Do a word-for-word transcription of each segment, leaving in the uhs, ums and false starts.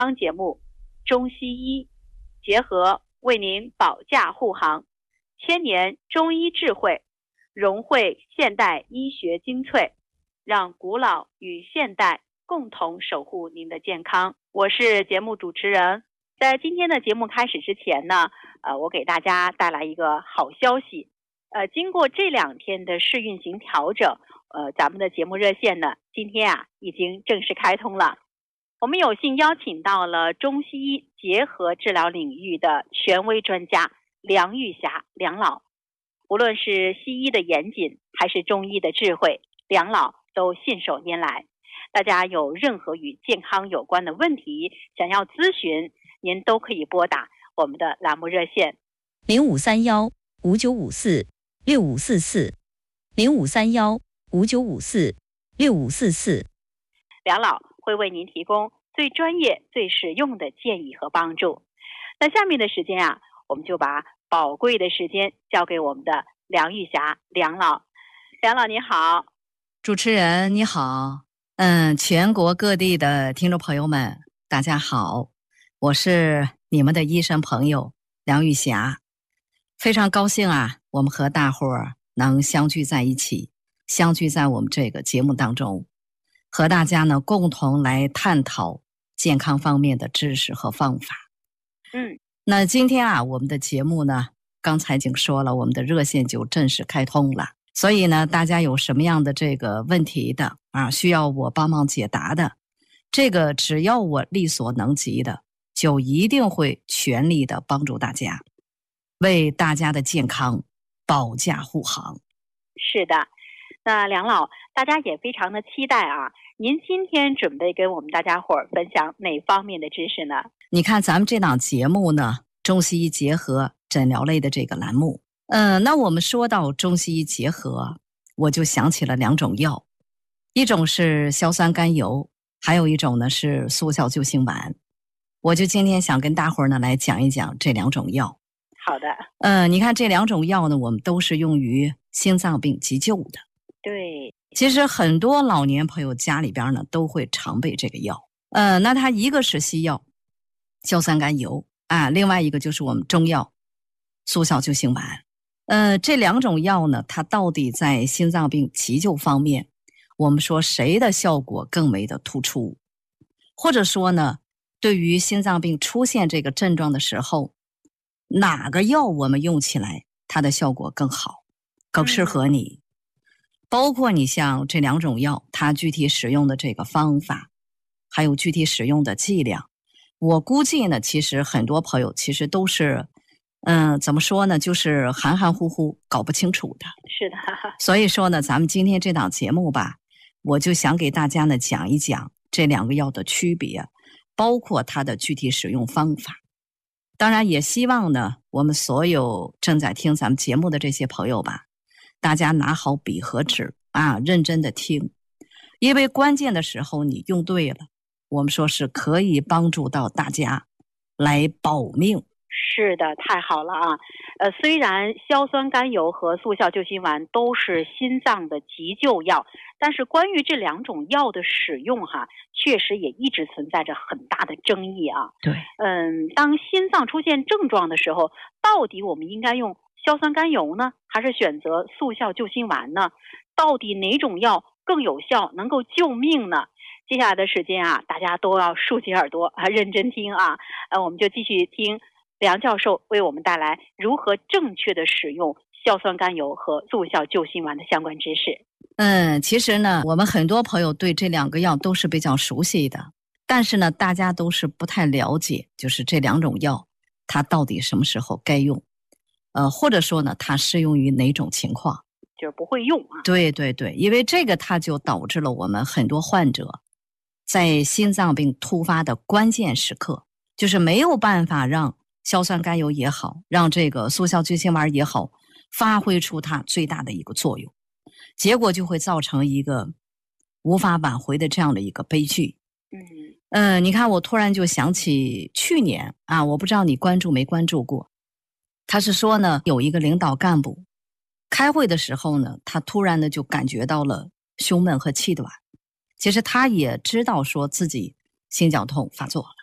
康节目，中西医结合为您保驾护航，千年中医智慧，融汇现代医学精粹，让古老与现代共同守护您的健康。我是节目主持人。在今天的节目开始之前呢，呃，我给大家带来一个好消息。呃，经过这两天的试运行调整，呃，咱们的节目热线呢，今天啊已经正式开通了。我们有幸邀请到了中西医结合治疗领域的权威专家梁玉霞梁老，无论是西医的严谨还是中医的智慧，梁老都信手拈来。大家有任何与健康有关的问题想要咨询，您都可以拨打我们的栏目热线零五三幺五九五四六五四四零五三幺五九五四六五四四。 梁老会为您提供最专业、最实用的建议和帮助。那下面的时间啊，我们就把宝贵的时间交给我们的梁玉霞梁老。梁老你好。 主持人你好，嗯，全国各地的听众朋友们，大家好，我是你们的医生朋友梁玉霞，非常高兴啊，我们和大伙儿能相聚在一起，相聚在我们这个节目当中，和大家呢共同来探讨健康方面的知识和方法。 嗯， 那今天啊，我们的节目呢，刚才已经说了，我们的热线就正式开通了。所以呢，大家有什么样的这个问题的啊，需要我帮忙解答的，这个只要我力所能及的，就一定会全力的帮助大家，为大家的健康保驾护航。 是的，那梁老，大家也非常的期待啊，您今天准备跟我们大家伙儿分享哪方面的知识呢？ 你看咱们这档节目呢，中西医结合诊疗类的这个栏目，嗯、呃，那我们说到中西医结合，我就想起了两种药，一种是硝酸甘油，还有一种呢是速效救心丸。我就今天想跟大伙儿呢来讲一讲这两种药。 好的。 嗯、呃，你看这两种药呢，我们都是用于心脏病急救的。 对， 其实很多老年朋友家里边呢都会常备这个药。呃，那它一个是西药硝酸甘油啊，另外一个就是我们中药速效救心丸。呃，这两种药呢，它到底在心脏病急救方面，我们说谁的效果更为的突出，或者说呢，对于心脏病出现这个症状的时候，哪个药我们用起来它的效果更好，更适合你。嗯，包括你像这两种药，它具体使用的这个方法，还有具体使用的剂量，我估计呢，其实很多朋友其实都是，嗯、呃，怎么说呢，就是含含糊糊搞不清楚的。 是的。 所以说呢，咱们今天这档节目吧，我就想给大家呢讲一讲这两个药的区别，包括它的具体使用方法。当然也希望呢，我们所有正在听咱们节目的这些朋友吧，大家拿好笔和纸啊，认真的听，因为关键的时候你用对了，我们说是可以帮助到大家来保命。 是的，太好了啊！呃，虽然硝酸甘油和速效救心丸都是心脏的急救药，但是关于这两种药的使用哈，确实也一直存在着很大的争议啊。 对， 嗯，当心脏出现症状的时候，到底我们应该用硝酸甘油呢，还是选择速效救心丸呢？到底哪种药更有效，能够救命呢？接下来的时间啊，大家都要竖起耳朵啊，认真听啊。呃，我们就继续听梁教授为我们带来如何正确的使用硝酸甘油和速效救心丸的相关知识。 嗯，其实呢，我们很多朋友对这两个药都是比较熟悉的，但是呢，大家都是不太了解，就是这两种药它到底什么时候该用，呃，或者说呢，它适用于哪种情况， 就是不会用啊。 对对对，因为这个它就导致了我们很多患者在心脏病突发的关键时刻，就是没有办法让硝酸甘油也好，让这个速效救心丸也好，发挥出它最大的一个作用，结果就会造成一个无法挽回的这样的一个悲剧。 嗯呃，你看我突然就想起去年啊，我不知道你关注没关注过，他是说呢，有一个领导干部开会的时候呢，他突然的就感觉到了胸闷和气短，其实他也知道说自己心绞痛发作了，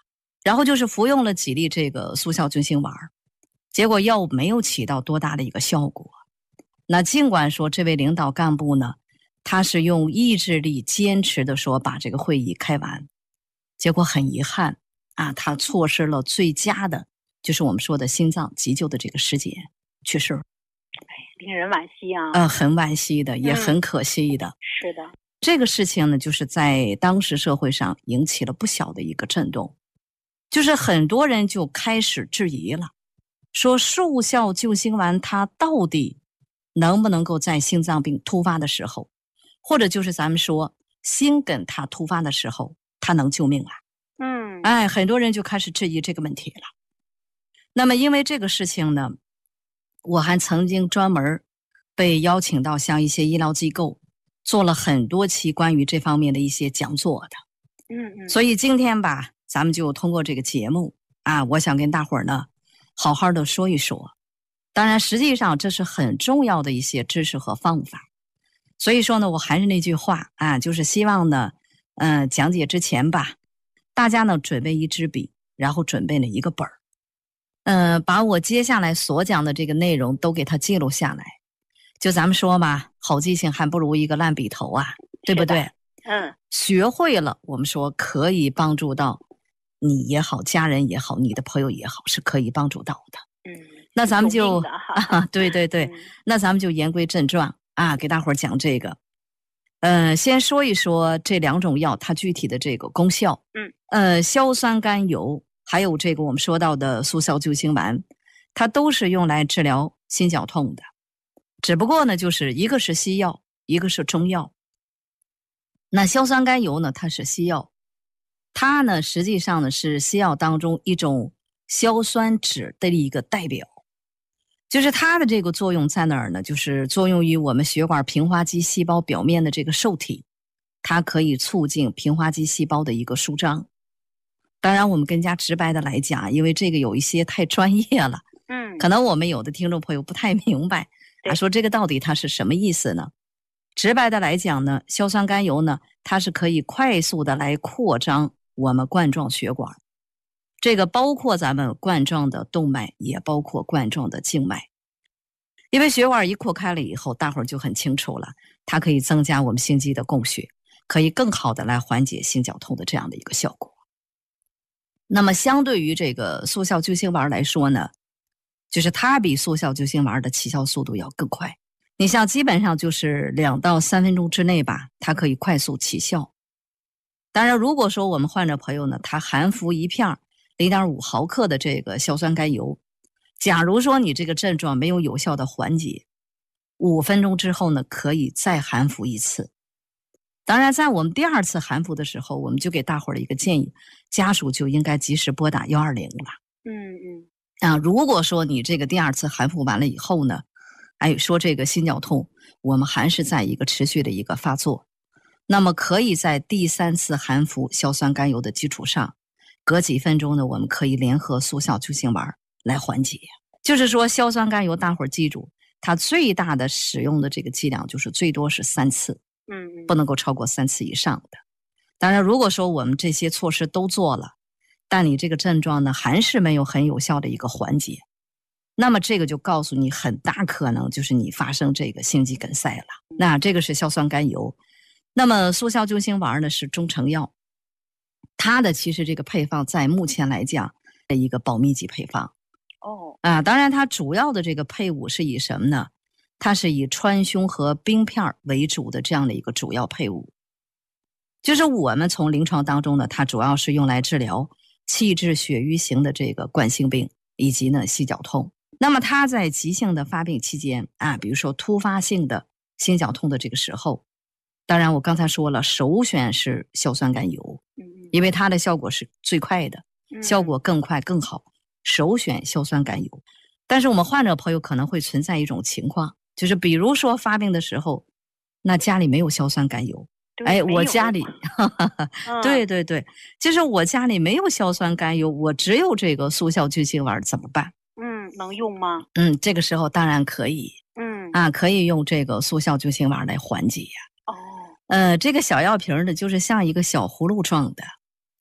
然后就是服用了几粒这个速效救心丸，结果药物没有起到多大的一个效果。那尽管说这位领导干部呢，他是用意志力坚持的说把这个会议开完，结果很遗憾啊，他错失了最佳的，就是我们说的心脏急救的这个时间，去世了。 令人惋惜啊。 呃，很惋惜的，也很可惜的。 嗯、是的， 这个事情呢，就是在当时社会上引起了不小的一个震动，就是很多人就开始质疑了，说速效救心丸它到底能不能够在心脏病突发的时候，或者就是咱们说心梗它突发的时候，它能救命啊？ 嗯， 哎，很多人就开始质疑这个问题了。那么因为这个事情呢，我还曾经专门被邀请到像一些医疗机构做了很多期关于这方面的一些讲座的。 嗯嗯。 所以今天吧，咱们就通过这个节目啊，我想跟大伙儿呢好好的说一说。当然实际上这是很重要的一些知识和方法。所以说呢，我还是那句话啊，就是希望呢呃，讲解之前吧，大家呢准备一支笔，然后准备了一个本儿，呃，把我接下来所讲的这个内容都给它记录下来。就咱们说嘛，好记性还不如一个烂笔头啊，对不对？ 嗯， 学会了，我们说可以帮助到你也好，家人也好，你的朋友也好，是可以帮助到的。 嗯， 那咱们就啊， 对对对、嗯，那咱们就言归正传啊，给大伙儿讲这个。呃，先说一说这两种药它具体的这个功效。 嗯， 呃，硝酸甘油还有这个我们说到的速效救心丸，它都是用来治疗心绞痛的。只不过呢，就是一个是西药，一个是中药。那硝酸甘油呢，它是西药，它呢实际上呢是西药当中一种硝酸酯的一个代表。就是它的这个作用在哪儿呢？就是作用于我们血管平滑肌细胞表面的这个受体，它可以促进平滑肌细胞的一个舒张。当然我们更加直白的来讲，因为这个有一些太专业了， 嗯， 可能我们有的听众朋友不太明白啊，说这个到底它是什么意思呢？直白的来讲呢，硝酸甘油呢，它是可以快速的来扩张我们冠状血管，这个包括咱们冠状的动脉，也包括冠状的静脉。因为血管一扩开了以后，大伙儿就很清楚了，它可以增加我们心肌的供血，可以更好的来缓解心绞痛的这样的一个效果。那么相对于这个速效救心丸来说呢，就是它比速效救心丸的起效速度要更快。你像基本上就是两到三分钟之内吧，它可以快速起效。当然如果说我们患者朋友呢，他含服一片 零点五 毫克的这个硝酸甘油，假如说你这个症状没有有效的缓解，五分钟之后呢，可以再含服一次。当然在我们第二次含服的时候，我们就给大伙儿的一个建议，家属就应该及时拨打一二零了。 嗯嗯。 啊，如果说你这个第二次含服完了以后呢，哎，说这个心绞痛我们还是在一个持续的一个发作，那么可以在第三次含服硝酸甘油的基础上，隔几分钟呢，我们可以联合速效救心丸来缓解。就是说硝酸甘油大伙儿记住，它最大的使用的这个剂量就是最多是三次， 嗯， 不能够超过三次以上的。当然如果说我们这些措施都做了，但你这个症状呢还是没有很有效的一个缓解，那么这个就告诉你很大可能就是你发生这个心肌梗塞了。那这个是硝酸甘油。那么速效救心丸呢是中成药，它的其实这个配方在目前来讲的一个保密级配方。 哦， 啊，当然它主要的这个配伍是以什么呢？它是以川芎和冰片为主的这样的一个主要配伍。就是我们从临床当中呢，它主要是用来治疗气滞血瘀型的这个冠心病以及呢心绞痛。那么它在急性的发病期间啊，比如说突发性的心绞痛的这个时候，当然我刚才说了，首选是硝酸甘油，因为它的效果是最快的，效果更快更好，首选硝酸甘油。但是我们患者朋友可能会存在一种情况，就是比如说发病的时候，那家里没有硝酸甘油，哎，我家里对对对，就是我家里没有硝酸甘油，我只有这个速效救心丸怎么办？ 嗯，能用吗？ 嗯，这个时候当然可以， 嗯啊，可以用这个速效救心丸来缓解呀。 哦， 呃，这个小药瓶呢，就是像一个小葫芦状的，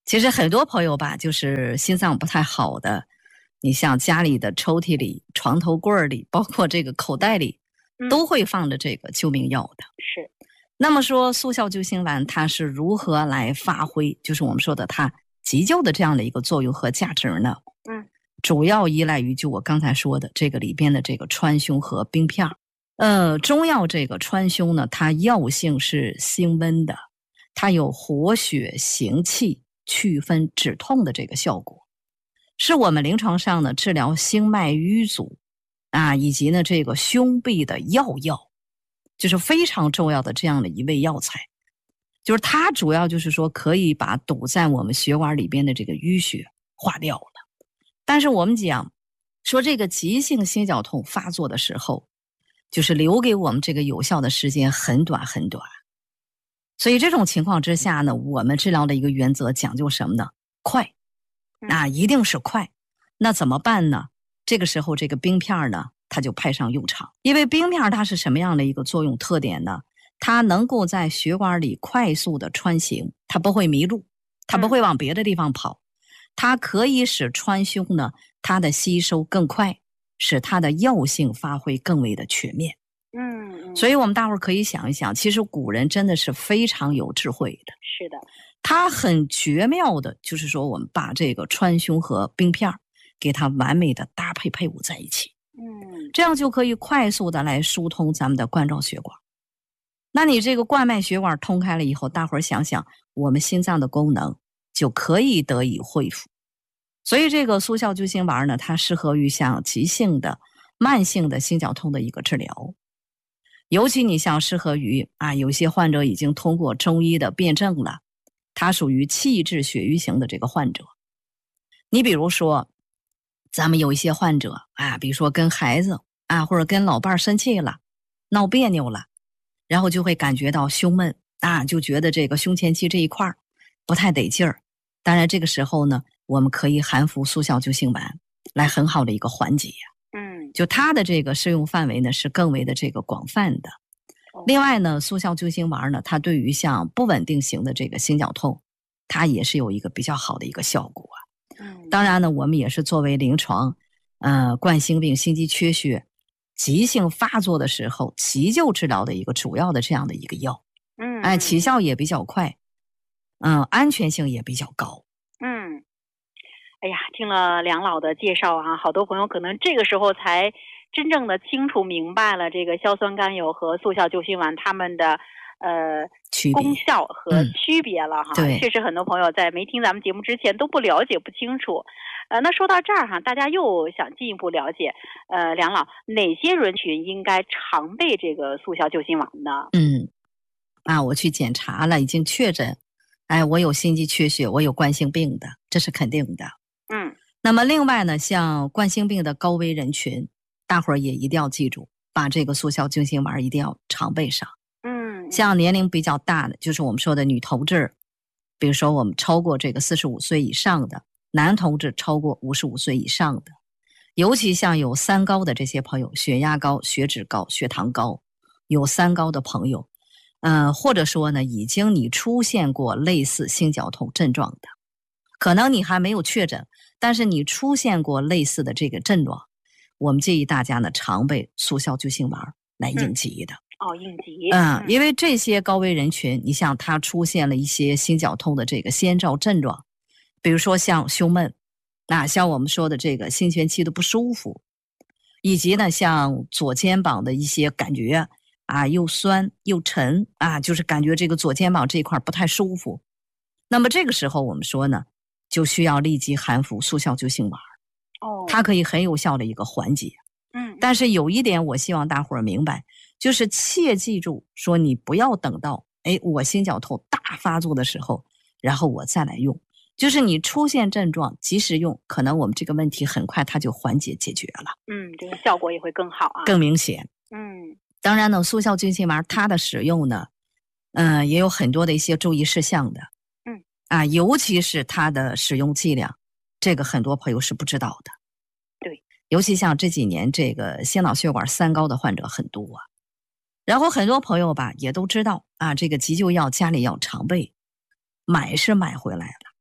其实很多朋友吧，就是心脏不太好的，你像家里的抽屉里、床头柜里，包括这个口袋里， 嗯、 都会放着这个救命药的。 是。 那么说速效救心丸它是如何来发挥，就是我们说的它急救的这样的一个作用和价值呢？ 嗯， 主要依赖于就我刚才说的这个里边的这个川芎和冰片。呃，中药这个川芎呢，它药性是辛温的，它有活血行气、祛风止痛的这个效果，是我们临床上呢治疗心脉瘀阻啊，以及呢这个胸痹的要药，就是非常重要的这样的一味药材。就是它主要就是说可以把堵在我们血管里边的这个淤血化掉了。但是我们讲说这个急性心绞痛发作的时候，就是留给我们这个有效的时间很短很短。所以这种情况之下呢，我们治疗的一个原则讲究什么呢？快，那一定是快。那怎么办呢？这个时候这个冰片呢，它就派上用场。因为冰片它是什么样的一个作用特点呢？它能够在血管里快速的穿行，它不会迷路，它不会往别的地方跑，它可以使川芎呢，它的吸收更快，使它的药性发挥更为的全面。 嗯， 所以我们大伙儿可以想一想，其实古人真的是非常有智慧的。 是的， 他很绝妙的，就是说我们把这个川芎和冰片给它完美的搭配配伍在一起， 嗯， 这样就可以快速的来疏通咱们的冠状血管。那你这个冠脉血管通开了以后，大伙儿想想，我们心脏的功能就可以得以恢复。所以这个速效救心丸呢，它适合于像急性的、慢性的心绞痛的一个治疗。尤其你像适合于啊，有些患者已经通过中医的辩证了，他属于气滞血瘀型的这个患者。你比如说，咱们有一些患者啊，比如说跟孩子啊，或者跟老伴儿生气了，闹别扭了，然后就会感觉到胸闷啊，就觉得这个胸前期这一块不太得劲儿。当然这个时候呢，我们可以含服速效救心丸来很好的一个缓解。 嗯， 就它的这个适用范围呢是更为的这个广泛的。另外呢，速效救心丸呢，它对于像不稳定型的这个心绞痛，它也是有一个比较好的一个效果。 嗯， 当然呢，我们也是作为临床，呃，冠心病、心肌缺血急性发作的时候急救治疗的一个主要的这样的一个药。 嗯， 哎，起效也比较快，嗯、呃，安全性也比较高。 嗯。哎呀，听了梁老的介绍啊，好多朋友可能这个时候才真正的清楚明白了这个硝酸甘油和速效救心丸它们的呃功效和区别了哈。 嗯、 确实很多朋友在没听咱们节目之前都不了解不清楚。呃，那说到这儿哈，大家又想进一步了解，呃，梁老哪些人群应该常备这个速效救心丸呢？ 嗯，啊，我去检查了，已经确诊，哎，我有心肌缺血，我有冠心病的，这是肯定的。 嗯， 那么另外呢，像冠心病的高危人群，大伙儿也一定要记住，把这个速效救心丸一定要常备上。 嗯， 像年龄比较大的，就是我们说的女同志，比如说我们超过这个四十五岁以上的，男同志超过五十五岁以上的，尤其像有三高的这些朋友，血压高、血脂高、血糖高，有三高的朋友，呃，或者说呢，已经你出现过类似心绞痛症状的，可能你还没有确诊，但是你出现过类似的这个症状，我们建议大家呢常备速效救心丸来应急的。 嗯、哦，应急。 嗯，因为这些高危人群，你像他出现了一些心绞痛的这个先兆症状，比如说像胸闷，那像我们说的这个心旋期的不舒服，以及呢像左肩膀的一些感觉啊，又酸又沉啊，就是感觉这个左肩膀这一块不太舒服。那么这个时候我们说呢，就需要立即含服速效救心丸。 哦， 它可以很有效的一个缓解。 嗯， 但是有一点我希望大伙儿明白，就是切记住说你不要等到哎我心绞痛大发作的时候，然后我再来用。就是你出现症状及时用，可能我们这个问题很快它就缓解解决了。 嗯，这个效果也会更好啊， 更明显。 嗯， 当然呢，速效救心丸它的使用呢，嗯、呃，也有很多的一些注意事项的。 嗯， 啊，尤其是它的使用剂量，这个很多朋友是不知道的。 对， 尤其像这几年这个心脑血管三高的患者很多啊，然后很多朋友吧也都知道啊，这个急救药家里要常备，买是买回来了。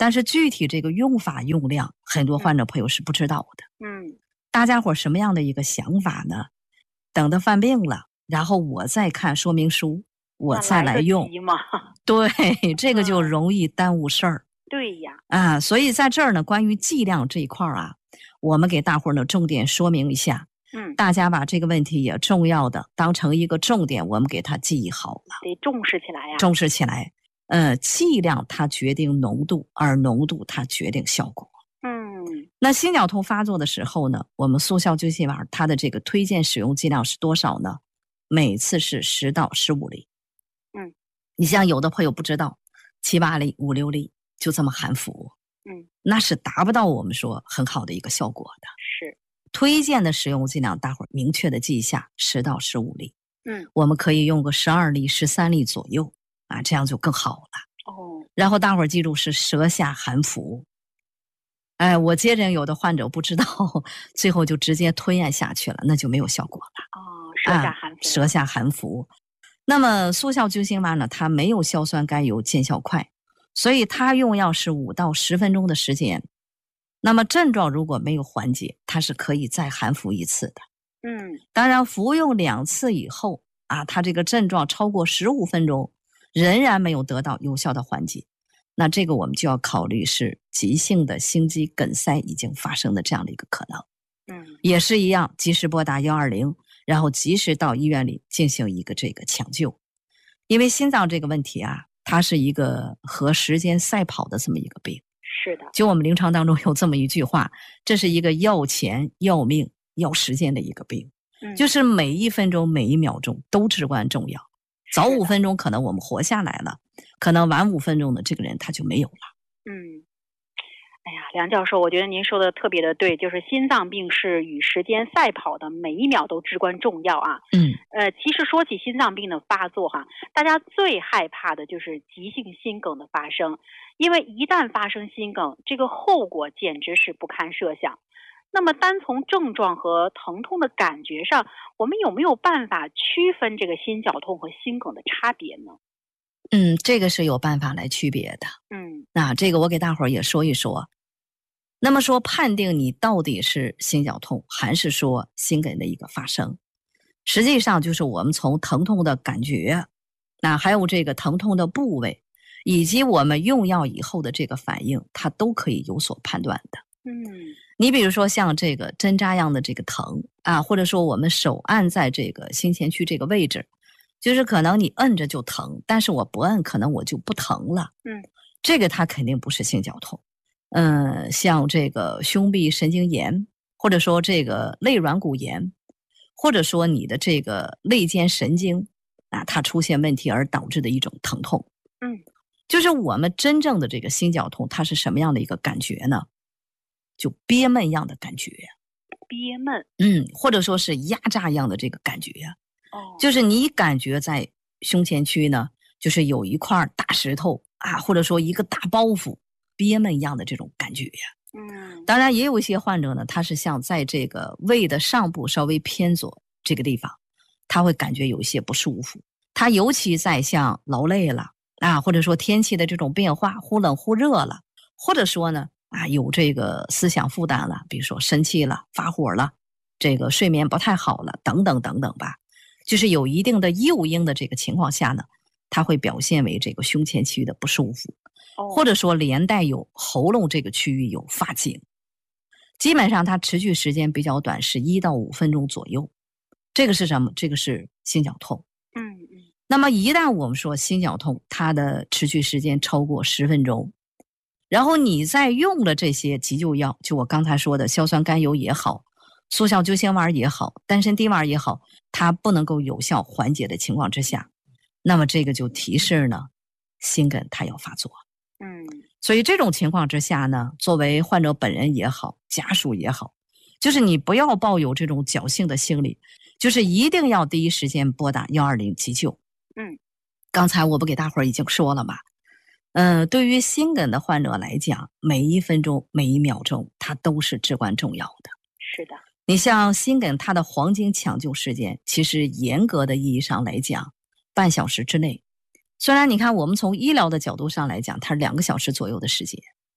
但是具体这个用法用量，很多患者朋友是不知道的。 嗯， 大家伙什么样的一个想法呢？等到犯病了，然后我再看说明书，我再来用。对，这个就容易耽误事儿。 嗯、对呀。 啊，所以在这儿呢，关于剂量这一块啊，我们给大伙儿呢重点说明一下。 嗯， 大家把这个问题也重要的当成一个重点，我们给它记忆好了， 得重视起来呀、啊。 重视起来。呃，剂量它决定浓度，而浓度它决定效果。 嗯， 那心绞痛发作的时候呢，我们速效救心丸它的这个推荐使用剂量是多少呢？每次是十到十五粒。 嗯， 你像有的朋友不知道，七八粒、五六粒就这么含服， 嗯， 那是达不到我们说很好的一个效果的。 是。 推荐的使用剂量，大伙儿明确的记一下，十到十五粒。 嗯， 我们可以用个十二粒、十三粒左右啊，这样就更好了。 哦， 然后大伙儿记住是舌下含服。哎，我接诊有的患者不知道，最后就直接吞咽下去了，那就没有效果了。 哦，舌下含服。 啊、舌下含服。那么速效救心丸呢，它没有硝酸甘油见效快，所以它用药是五到十分钟的时间。那么症状如果没有缓解，它是可以再含服一次的。 嗯， 当然服用两次以后啊，它这个症状超过十五分钟，仍然没有得到有效的缓解，那这个我们就要考虑是急性的心肌梗塞已经发生的这样的一个可能。 嗯， 也是一样，及时拨打一二零，然后及时到医院里进行一个这个抢救。因为心脏这个问题啊，它是一个和时间赛跑的这么一个病。 是的， 就我们临床当中有这么一句话，这是一个要钱要命要时间的一个病。 嗯， 就是每一分钟每一秒钟都至关重要。早五分钟可能我们活下来了，可能晚五分钟的这个人他就没有了。 嗯，哎呀，梁教授，我觉得您说的特别的对，就是心脏病是与时间赛跑的，每一秒都至关重要啊。 嗯， 呃，其实说起心脏病的发作哈，大家最害怕的就是急性心梗的发生，因为一旦发生心梗，这个后果简直是不堪设想。那么单从症状和疼痛的感觉上，我们有没有办法区分这个心绞痛和心梗的差别呢？ 嗯，这个是有办法来区别的。 嗯， 那这个我给大伙儿也说一说。那么说判定你到底是心绞痛还是说心梗的一个发生，实际上就是我们从疼痛的感觉，那还有这个疼痛的部位，以及我们用药以后的这个反应，它都可以有所判断的。 嗯， 你比如说像这个针扎样的这个疼啊，或者说我们手按在这个心前区这个位置，就是可能你摁着就疼，但是我不摁可能我就不疼了。 嗯， 这个它肯定不是心绞痛。嗯，像这个胸壁神经炎，或者说这个肋软骨炎，或者说你的这个肋间神经啊，它出现问题而导致的一种疼痛。 嗯， 就是我们真正的这个心绞痛，它是什么样的一个感觉呢？就憋闷一样的感觉， 憋闷， 嗯，或者说是压榨一样的这个感觉。 哦， 就是你感觉在胸前区呢，就是有一块大石头啊，或者说一个大包袱，憋闷一样的这种感觉呀。 嗯， 当然也有一些患者呢，他是像在这个胃的上部稍微偏左这个地方，他会感觉有一些不舒服。他尤其在像劳累了啊，或者说天气的这种变化，忽冷忽热了，或者说呢啊有这个思想负担了，比如说生气了、发火了，这个睡眠不太好了，等等等等吧，就是有一定的诱因的这个情况下呢，它会表现为这个胸前区的不舒服。或者说连带有喉咙这个区域有发紧，基本上它持续时间比较短，是一到五分钟左右。这个是什么？这个是心绞痛。 嗯嗯。 那么一旦我们说心绞痛，它的持续时间超过十分钟，然后你再用了这些急救药，就我刚才说的硝酸甘油也好，速效救心丸也好，丹参滴丸也好，它不能够有效缓解的情况之下，那么这个就提示呢，心梗它要发作。 嗯， 所以这种情况之下呢，作为患者本人也好，家属也好，就是你不要抱有这种侥幸的心理，就是一定要第一时间拨打一二零急救。 嗯， 刚才我不给大伙儿已经说了吗？嗯、呃，对于心梗的患者来讲，每一分钟、每一秒钟，它都是至关重要的。 是的， 你像心梗，它的黄金抢救时间，其实严格的意义上来讲，半小时之内。虽然你看我们从医疗的角度上来讲，它是两个小时左右的时间，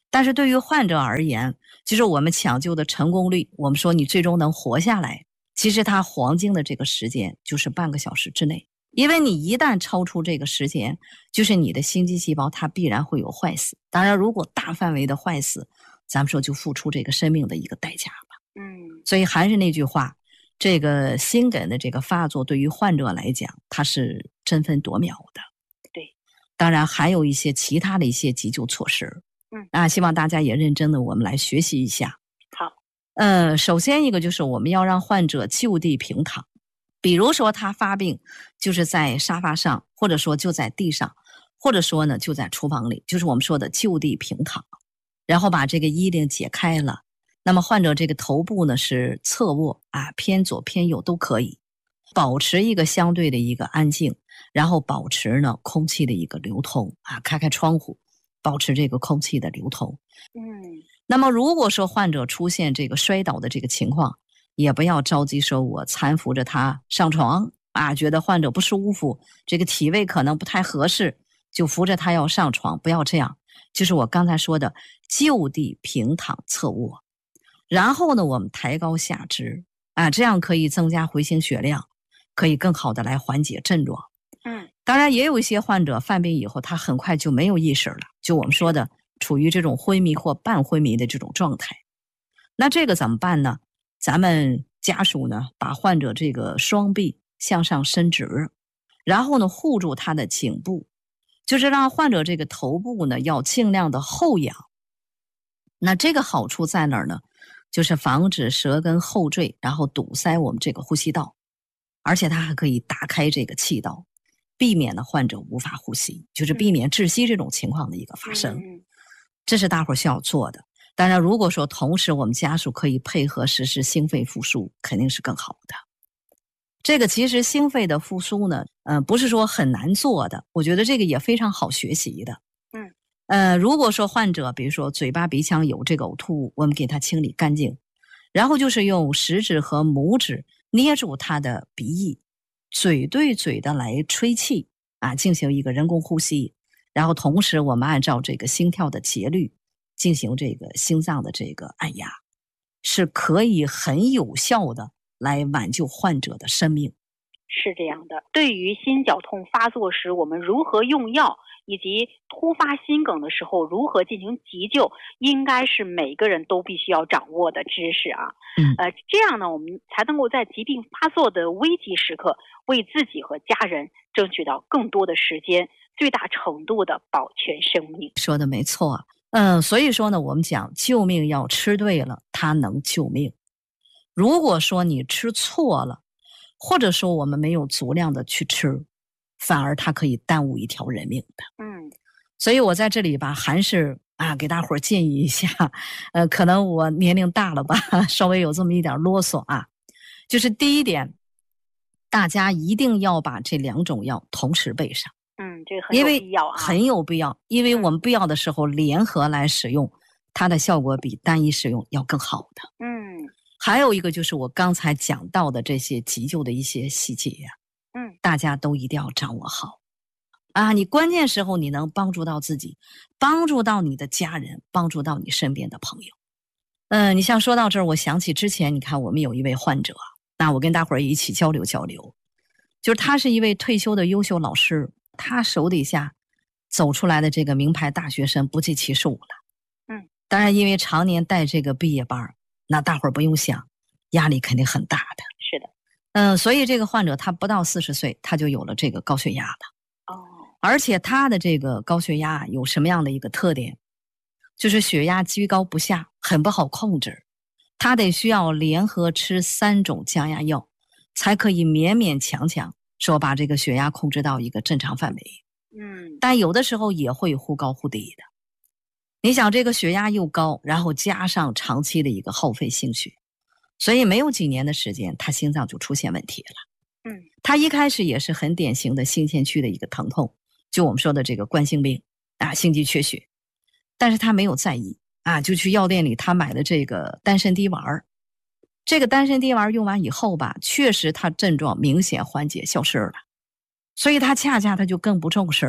但是对于患者而言，其实我们抢救的成功率，我们说你最终能活下来，其实它黄金的这个时间就是半个小时之内。因为你一旦超出这个时间，就是你的心肌细胞它必然会有坏死。当然，如果大范围的坏死，咱们说就付出这个生命的一个代价了。 嗯， 所以还是那句话，这个心梗的这个发作对于患者来讲，它是争分夺秒的。 对， 当然还有一些其他的一些急救措施。 嗯， 啊，希望大家也认真的我们来学习一下。 好， 呃，首先一个就是我们要让患者就地平躺。比如说他发病就是在沙发上，或者说就在地上，或者说呢就在厨房里，就是我们说的就地平躺，然后把这个衣领解开了。那么患者这个头部呢是侧卧啊，偏左偏右都可以，保持一个相对的一个安静，然后保持呢空气的一个流通啊，开开窗户，保持这个空气的流通。 嗯， 那么如果说患者出现这个摔倒的这个情况，也不要着急说我搀扶着他上床啊，觉得患者不舒服，这个体位可能不太合适，就扶着他要上床，不要这样。就是我刚才说的就地平躺侧卧，然后呢我们抬高下肢啊，这样可以增加回行血量，可以更好的来缓解症状。 嗯， 当然也有一些患者犯病以后他很快就没有意识了，就我们说的处于这种昏迷或半昏迷的这种状态。那这个怎么办呢？咱们家属呢把患者这个双臂向上伸直，然后呢护住他的颈部，就是让患者这个头部呢要尽量的后仰。那这个好处在哪儿呢？就是防止舌根后坠，然后堵塞我们这个呼吸道，而且它还可以打开这个气道，避免呢患者无法呼吸，就是避免窒息这种情况的一个发生。 嗯， 这是大伙儿需要做的。当然如果说同时我们家属可以配合实施心肺复苏，肯定是更好的。这个其实心肺的复苏呢，呃，不是说很难做的，我觉得这个也非常好学习的。 嗯， 呃，如果说患者比如说嘴巴鼻腔有这个呕吐物，我们给他清理干净，然后就是用食指和拇指捏住他的鼻翼，嘴对嘴的来吹气啊，进行一个人工呼吸，然后同时我们按照这个心跳的节律进行这个心脏的这个按压，是可以很有效的来挽救患者的生命。 是这样的。对于心绞痛发作时，我们如何用药，以及突发心梗的时候如何进行急救，应该是每个人都必须要掌握的知识啊。 嗯， 呃，这样呢，我们才能够在疾病发作的危急时刻，为自己和家人争取到更多的时间，最大程度的保全生命。 说的没错。嗯，所以说呢，我们讲救命要吃对了，它能救命。如果说你吃错了，或者说我们没有足量的去吃，反而它可以耽误一条人命的。 嗯， 所以我在这里吧，还是啊给大伙儿建议一下，呃，可能我年龄大了吧，稍微有这么一点啰嗦啊。就是第一点，大家一定要把这两种药同时备上。 嗯，这个很有必要啊， 很有必要，因为我们必要的时候联合来使用，它的效果比单一使用要更好的。 嗯， 还有一个就是我刚才讲到的这些急救的一些细节呀、 啊，嗯， 大家都一定要掌握好啊！你关键时候你能帮助到自己，帮助到你的家人，帮助到你身边的朋友。嗯、呃，你像说到这儿，我想起之前你看我们有一位患者，那我跟大伙儿一起交流交流，就是他是一位退休的优秀老师。他手底下走出来的这个名牌大学生不计其数了。 嗯， 当然因为常年带这个毕业班，那大伙儿不用想，压力肯定很大的。 是的。 嗯、呃，所以这个患者他不到四十岁，他就有了这个高血压了。 哦。 而且他的这个高血压有什么样的一个特点？就是血压居高不下，很不好控制。他得需要联合吃三种降压药，才可以勉勉强强说把这个血压控制到一个正常范围。 嗯， 但有的时候也会忽高忽低的。你想这个血压又高，然后加上长期的一个耗费心血，所以没有几年的时间，他心脏就出现问题了。 嗯， 他一开始也是很典型的心前区的一个疼痛，就我们说的这个冠心病啊，心肌缺血，但是他没有在意啊，就去药店里他买了这个丹参滴丸。这个丹参滴丸用完以后吧，确实他症状明显缓解消失了，所以他恰恰他就更不重视了。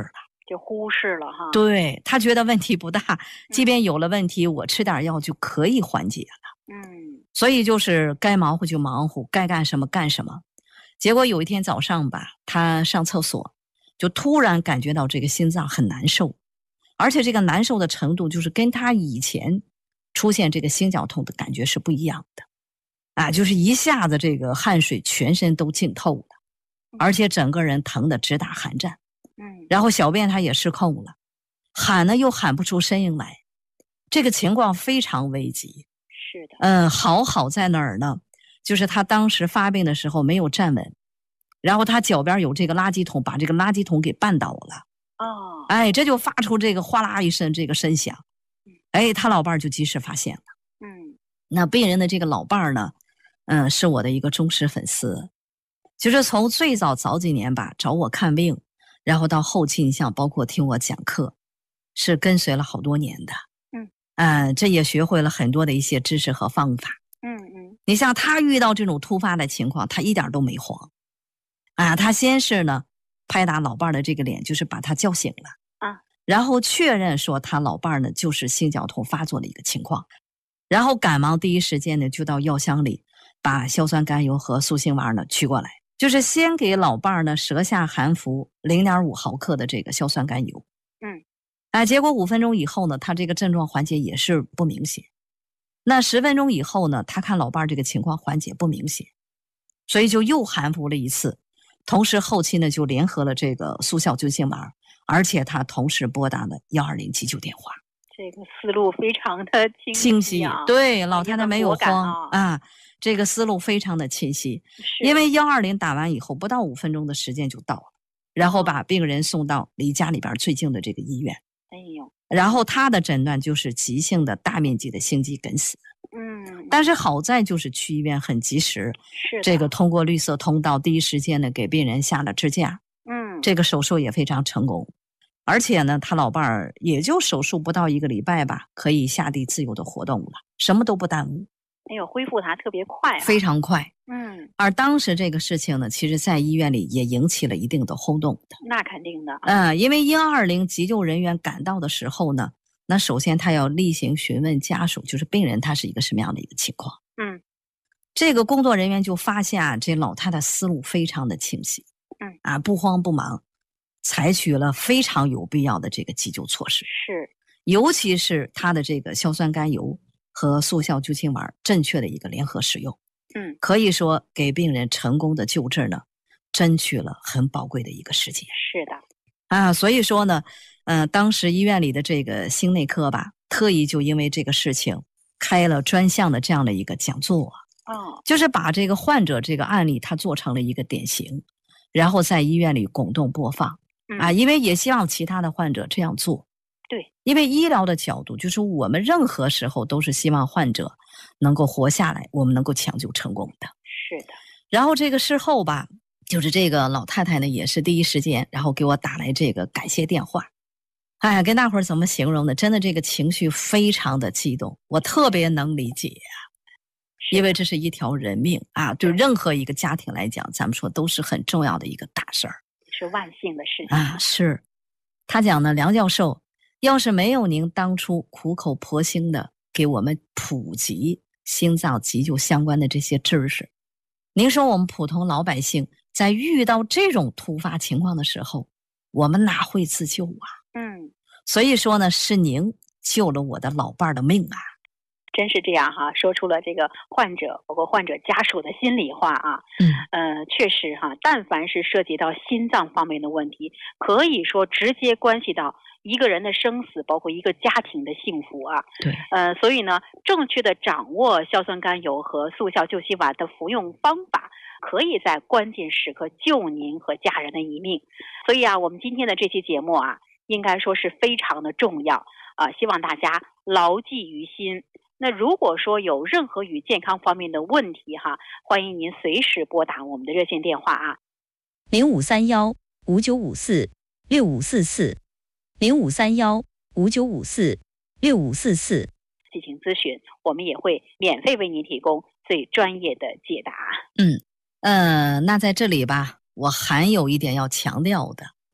就忽视了哈。 对，他觉得问题不大，即便有了问题，我吃点药就可以缓解了。 嗯， 所以就是该忙活就忙活，该干什么干什么。结果有一天早上吧，他上厕所，就突然感觉到这个心脏很难受，而且这个难受的程度就是跟他以前出现这个心绞痛的感觉是不一样的。啊，就是一下子这个汗水全身都浸透了，而且整个人疼得直打寒战。 嗯， 然后小便他也失控了，喊呢又喊不出声音来，这个情况非常危急。 是的。 嗯，好好在哪儿呢？就是他当时发病的时候没有站稳，然后他脚边有这个垃圾桶，把这个垃圾桶给绊倒了。 哦， 哎，这就发出这个哗啦一声这个声响。哎，他老伴儿就及时发现了。 嗯， 那病人的这个老伴儿呢，嗯，是我的一个忠实粉丝，就是从最早早几年吧找我看病，然后到后期你像包括听我讲课，是跟随了好多年的。 嗯， 呃，这也学会了很多的一些知识和方法。 嗯嗯， 你像他遇到这种突发的情况，他一点都没慌。啊，他先是呢拍打老伴儿的这个脸，就是把他叫醒了。 啊， 然后确认说他老伴儿呢就是心绞痛发作的一个情况，然后赶忙第一时间呢就到药箱里把硝酸甘油和速性丸呢取过来，就是先给老伴儿呢舌下含服 零点五 毫克的这个硝酸甘油。 嗯， 哎，结果五分钟以后呢，他这个症状缓解也是不明显。那十分钟以后呢，他看老伴儿这个情况缓解不明显，所以就又含服了一次，同时后期呢就联合了这个速效救心丸，而且他同时拨打了一二零急救电话。 这个思路非常的清晰、啊、 清晰，对，老太太没有慌啊, 啊，这个思路非常的清晰。因为一二零打完以后，不到五分钟的时间就到了，然后把病人送到离家里边最近的这个医院。 哎呦， 然后他的诊断就是急性的大面积的心肌梗死。 嗯， 但是好在就是去医院很及时， 是这个通过绿色通道第一时间呢给病人下了支架。 嗯， 这个手术也非常成功。而且呢，他老伴儿也就手术不到一个礼拜吧，可以下地自由的活动了，什么都不耽误。 哎呦，恢复还特别快、啊， 非常快。 嗯， 而当时这个事情呢，其实在医院里也引起了一定的轰动的。 那肯定的。 嗯，因为一二零急救人员赶到的时候呢，那首先他要例行询问家属，就是病人他是一个什么样的一个情况。 嗯， 这个工作人员就发现啊，这老太太思路非常的清晰。 嗯， 啊，不慌不忙。采取了非常有必要的这个急救措施， 是， 尤其是它的这个硝酸甘油和速效救心丸正确的一个联合使用， 嗯， 可以说给病人成功的救治呢，争取了很宝贵的一个时间。 是的， 啊，所以说呢，呃，当时医院里的这个心内科吧，特意就因为这个事情开了专项的这样的一个讲座， 哦， 就是把这个患者这个案例他做成了一个典型，然后在医院里滚动播放。啊，因为也希望其他的患者这样做。 对， 因为医疗的角度，就是我们任何时候都是希望患者能够活下来，我们能够抢救成功的。 是的。 然后这个事后吧，就是这个老太太呢，也是第一时间，然后给我打来这个感谢电话。哎呀，跟大伙儿怎么形容呢？真的这个情绪非常的激动，我特别能理解啊，因为这是一条人命啊，对任何一个家庭来讲，咱们说都是很重要的一个大事儿。 是万幸的事情啊！是，他讲呢，梁教授，要是没有您当初苦口婆心的给我们普及心脏急救相关的这些知识，您说我们普通老百姓在遇到这种突发情况的时候，我们哪会自救啊？ 嗯， 所以说呢，是您救了我的老伴儿的命啊！ 真是这样哈，说出了这个患者包括患者家属的心里话啊。 嗯， 呃，确实哈，但凡是涉及到心脏方面的问题，可以说直接关系到一个人的生死，包括一个家庭的幸福啊。 对， 呃，所以呢，正确的掌握硝酸甘油和速效救心丸的服用方法，可以在关键时刻救您和家人的一命。所以啊，我们今天的这期节目啊，应该说是非常的重要啊，希望大家牢记于心。那如果说有任何与健康方面的问题哈，欢迎您随时拨打我们的热线电话啊， 零五三幺五九五四六五四四，零五三幺五九五四六五四四， 进行咨询，我们也会免费为您提供最专业的解答。 嗯，呃，那在这里吧，我还有一点要强调的，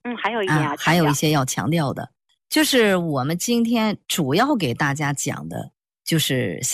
嗯，还有一点要、 啊，还有一些要强调的，就是我们今天主要给大家讲的，就是